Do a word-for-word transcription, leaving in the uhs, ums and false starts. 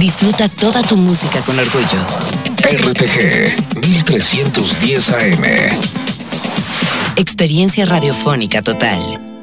Disfruta toda tu música con orgullo. R T G mil trescientos diez A M. Experiencia radiofónica total.